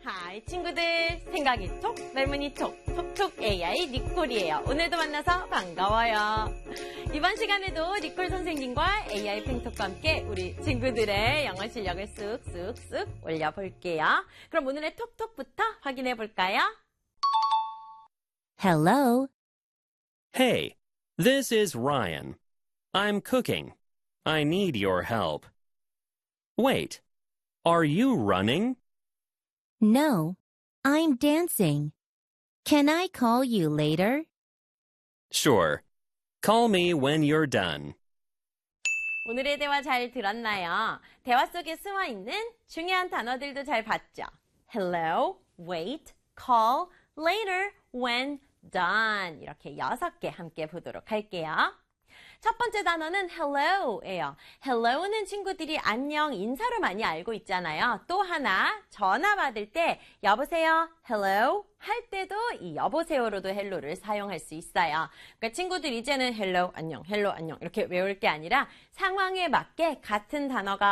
하이 친구들, 생각이 톡, 말문이 톡, 톡톡 AI 니콜이에요. 오늘도 만나서 반가워요. 이번 시간에도 니콜 선생님과 AI 팽톡과 함께 우리 친구들의 영어 실력을 쑥쑥쑥 올려볼게요. 그럼 오늘의 톡톡부터 확인해 볼까요? Hello. Hey, this is Ryan. I'm cooking. I need your help. Wait, are you running? No, I'm dancing. Can I call you later? Sure. Call me when you're done. 오늘의 대화 잘 들었나요? 대화 속에 숨어있는 중요한 단어들도 잘 봤죠? Hello, wait, call, later, when done. 이렇게 6개 함께 보도록 할게요. 첫 번째 단어는 hello예요. hello는 친구들이 안녕, 인사로 많이 알고 있잖아요. 또 하나, 전화 받을 때 여보세요, hello 할 때도 이 여보세요로도 hello를 사용할 수 있어요. 그러니까 친구들 이제는 hello, 안녕 이렇게 외울 게 아니라 상황에 맞게 같은 단어가